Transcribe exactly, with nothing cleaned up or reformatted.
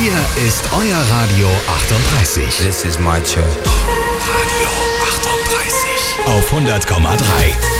Hier ist euer Radio achtunddreißig. This is my church. Radio achtunddreißig. Auf hundert Komma drei.